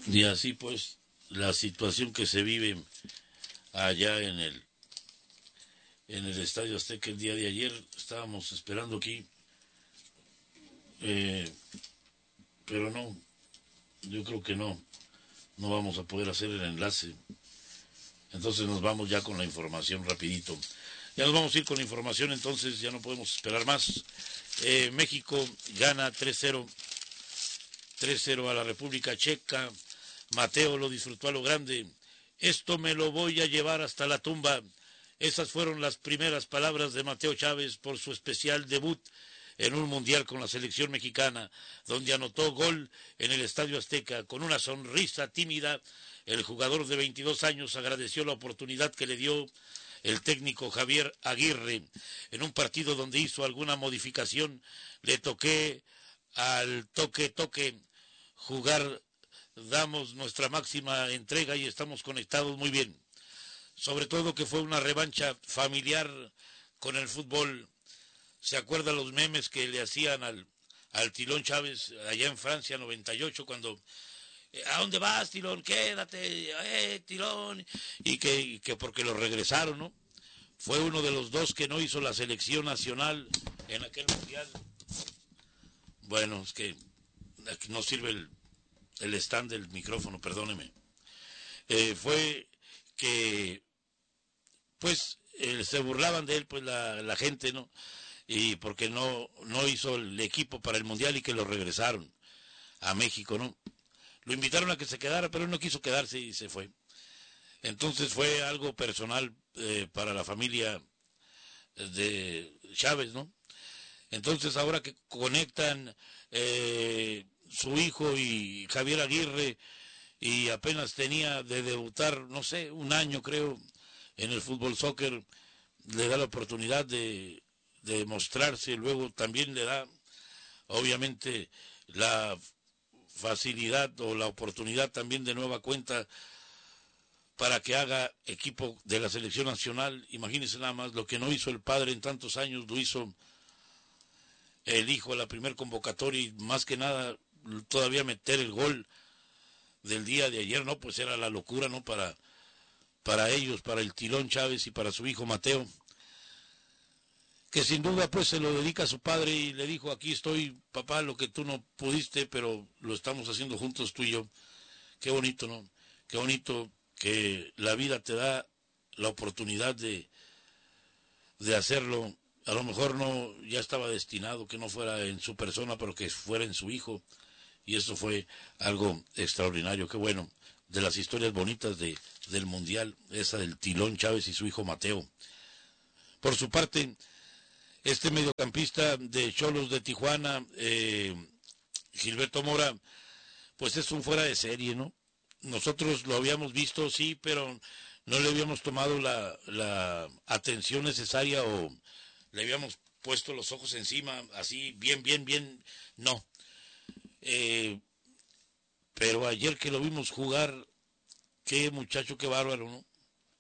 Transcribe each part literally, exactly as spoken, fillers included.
Y así pues, la situación que se vive allá en el en el Estadio Azteca el día de ayer, estábamos esperando aquí, eh, pero no, yo creo que no, no vamos a poder hacer el enlace. Entonces nos vamos ya con la información rapidito. Ya nos vamos a ir con la información, entonces ya no podemos esperar más. Eh, México gana tres cero, tres cero a la República Checa. Mateo lo disfrutó a lo grande. Esto me lo voy a llevar hasta la tumba. Esas fueron las primeras palabras de Mateo Chávez por su especial debut en un mundial con la selección mexicana, donde anotó gol en el Estadio Azteca. Con una sonrisa tímida, el jugador de veintidós años agradeció la oportunidad que le dio el técnico Javier Aguirre. En un partido donde hizo alguna modificación, le toqué al toque toque jugar, damos nuestra máxima entrega y estamos conectados muy bien. Sobre todo que fue una revancha familiar con el fútbol. ¿Se acuerdan los memes que le hacían al, al Tilón Chávez allá en Francia, noventa y ocho, cuando ¿a dónde vas, Tilón? Quédate, eh, Tilón. Y que, y que porque lo regresaron, ¿no? Fue uno de los dos que no hizo la selección nacional en aquel mundial. Bueno, es que no sirve el, el stand del micrófono, perdóneme. Eh, fue que, pues, eh, se burlaban de él, pues, la, la gente, ¿no? Y porque no, no hizo el equipo para el mundial y que lo regresaron a México, ¿no? Lo invitaron a que se quedara, pero él no quiso quedarse y se fue. Entonces fue algo personal eh, para la familia de Chávez, ¿no? Entonces ahora que conectan eh, su hijo y Javier Aguirre, y apenas tenía de debutar, no sé, un año creo, en el fútbol soccer, le da la oportunidad de, de mostrarse, luego también le da, obviamente, la facilidad o la oportunidad también de nueva cuenta para que haga equipo de la selección nacional. Imagínense nada más, lo que no hizo el padre en tantos años, lo hizo el hijo a la primer convocatoria, y más que nada todavía meter el gol del día de ayer, ¿no? Pues era la locura, ¿no? Para, para ellos, para el Tilón Chávez y para su hijo Mateo, que sin duda pues se lo dedica a su padre y le dijo: aquí estoy, papá, lo que tú no pudiste, pero lo estamos haciendo juntos tú y yo. Qué bonito, ¿no? Qué bonito que la vida te da la oportunidad de, de hacerlo. A lo mejor no, ya estaba destinado que no fuera en su persona, pero que fuera en su hijo. Y eso fue algo extraordinario. Qué bueno, de las historias bonitas de, del Mundial, esa del Tilón Chávez y su hijo Mateo. Por su parte, este mediocampista de Xolos de Tijuana, eh, Gilberto Mora, pues es un fuera de serie, ¿no? Nosotros lo habíamos visto, sí, pero no le habíamos tomado la, la atención necesaria o le habíamos puesto los ojos encima, así, bien, bien, bien, no. Eh, pero ayer que lo vimos jugar, qué muchacho, qué bárbaro, ¿no?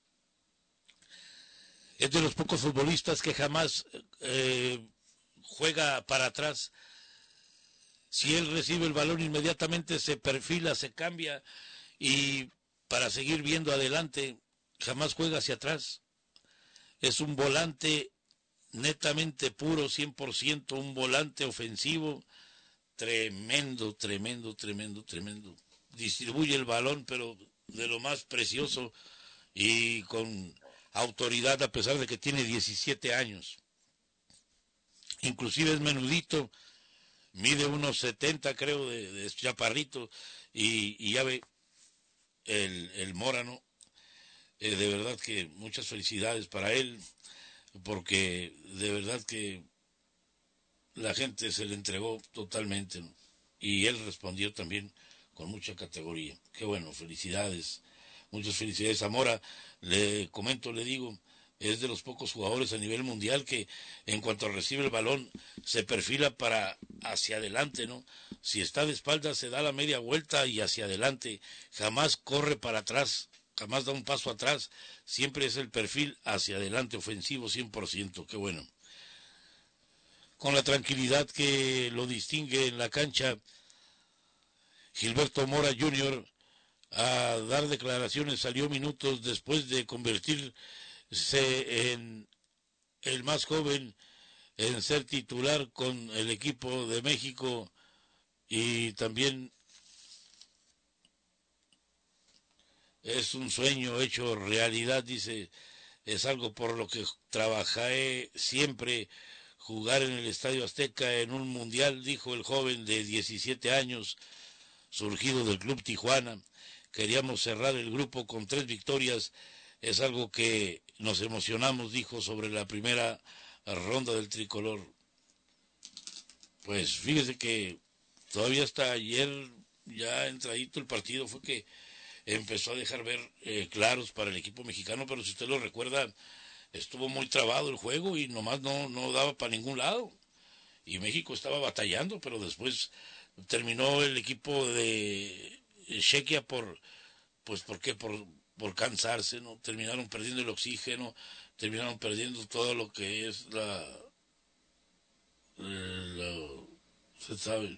Es de los pocos futbolistas que jamás eh, juega para atrás. Si él recibe el balón, inmediatamente se perfila, se cambia, y para seguir viendo adelante, jamás juega hacia atrás. Es un volante netamente puro, cien por ciento, un volante ofensivo, tremendo, tremendo, tremendo, tremendo. Distribuye el balón, pero de lo más precioso y con autoridad, a pesar de que tiene diecisiete años. Inclusive es menudito, mide unos setenta, creo, de, de chaparrito, y, y ya ve el, el Mora, ¿no? Eh, de verdad que muchas felicidades para él, porque de verdad que la gente se le entregó totalmente, ¿no? Y él respondió también con mucha categoría. Qué bueno, felicidades, muchas felicidades a Mora. Le comento, le digo, es de los pocos jugadores a nivel mundial que en cuanto recibe el balón se perfila para hacia adelante, ¿no? Si está de espaldas se da la media vuelta y hacia adelante, jamás corre para atrás, jamás da un paso atrás, siempre es el perfil hacia adelante, ofensivo cien por ciento, qué bueno. Con la tranquilidad que lo distingue en la cancha, Gilberto Mora junior a dar declaraciones, salió minutos después de convertirse en el más joven en ser titular con el equipo de México y también es un sueño hecho realidad, dice, es algo por lo que trabajé siempre, jugar en el Estadio Azteca en un mundial, dijo el joven de diecisiete años, surgido del Club Tijuana. Queríamos cerrar el grupo con tres victorias, es algo que nos emocionamos, dijo, sobre la primera ronda del tricolor. Pues fíjese que todavía hasta ayer, ya entradito el partido, fue que empezó a dejar ver eh, claros para el equipo mexicano, pero si usted lo recuerda, estuvo muy trabado el juego y nomás no, no daba para ningún lado. Y México estaba batallando, pero después terminó el equipo de Chequia por, pues, ¿por qué? Por, por cansarse, ¿no? Terminaron perdiendo el oxígeno, terminaron perdiendo todo lo que es la, la se sabe.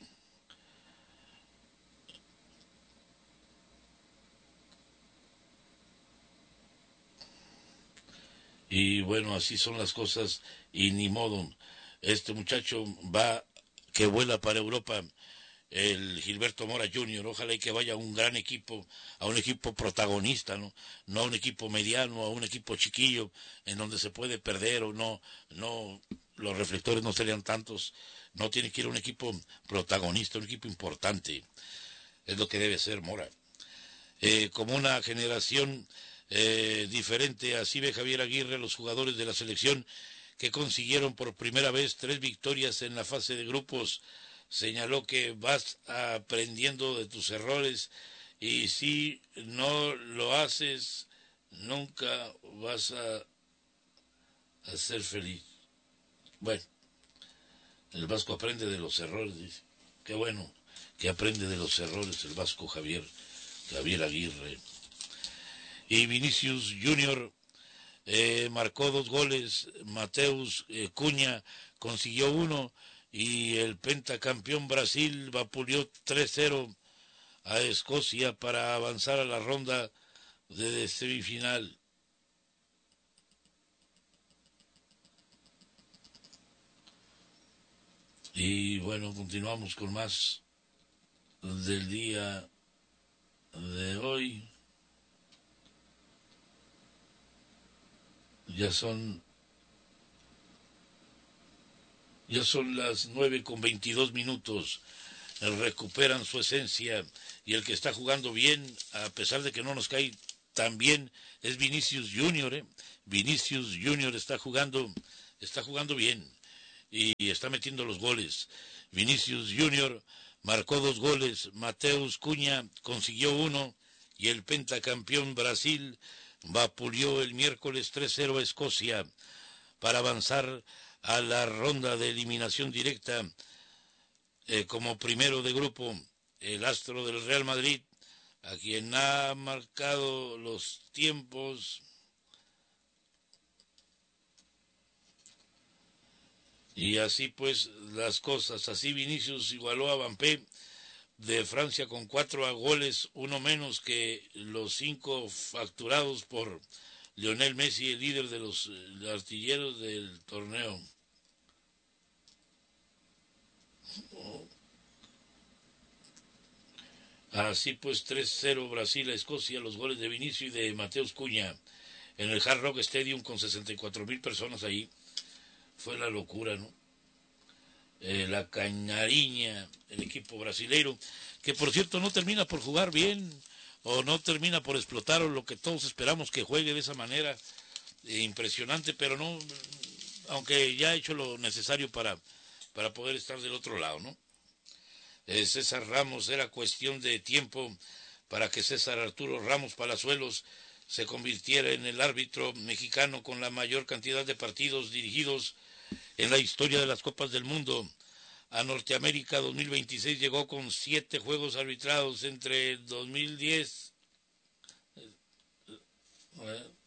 Y bueno, así son las cosas y ni modo. Este muchacho va, que vuela para Europa, el Gilberto Mora junior Ojalá y que vaya a un gran equipo, a un equipo protagonista, ¿no? No a un equipo mediano, a un equipo chiquillo, en donde se puede perder o no, no, los reflectores no serían tantos. No tiene que ir a un equipo protagonista, un equipo importante. Es lo que debe ser Mora. Eh, como una generación eh, diferente, así ve Javier Aguirre a los jugadores de la selección que consiguieron por primera vez tres victorias en la fase de grupos. Señaló que vas aprendiendo de tus errores y si no lo haces, nunca vas a, a ser feliz. Bueno, el Vasco aprende de los errores, dice. Qué bueno que aprende de los errores el Vasco Javier, Javier Aguirre. Y Vinicius junior eh, marcó dos goles, Mateus eh, Cuña consiguió uno y el pentacampeón Brasil vapuleó tres cero a Escocia para avanzar a la ronda de semifinal. Y bueno, continuamos con más del día de hoy. Ya son ya son las nueve con veintidós minutos. Recuperan su esencia y el que está jugando bien, a pesar de que no nos cae tan bien, es Vinicius junior ¿eh? Vinicius junior está jugando, está jugando bien y está metiendo los goles. Vinicius junior marcó dos goles, Mateus Cuña consiguió uno y el pentacampeón Brasil vapuleó el miércoles tres cero a Escocia para avanzar a la ronda de eliminación directa. Eh, como primero de grupo, el astro del Real Madrid, a quien ha marcado los tiempos. Y así pues las cosas. Así Vinicius igualó a Mbappé de Francia con cuatro goles, uno menos que los cinco facturados por Lionel Messi, el líder de los artilleros del torneo. Así pues, tres cero Brasil a Escocia, los goles de Vinicius y de Mateus Cuña en el Hard Rock Stadium con sesenta y cuatro mil personas ahí. Fue la locura, ¿no? Eh, la Cañariña, el equipo brasileiro, que por cierto no termina por jugar bien o no termina por explotar o lo que todos esperamos que juegue de esa manera. Eh, impresionante, pero no, aunque ya ha hecho lo necesario para, para poder estar del otro lado, ¿no? Eh, César Ramos, era cuestión de tiempo para que César Arturo Ramos Palazuelos se convirtiera en el árbitro mexicano con la mayor cantidad de partidos dirigidos en la historia de las Copas del Mundo. A Norteamérica dos mil veintiséis llegó con siete juegos arbitrados entre dos mil diez.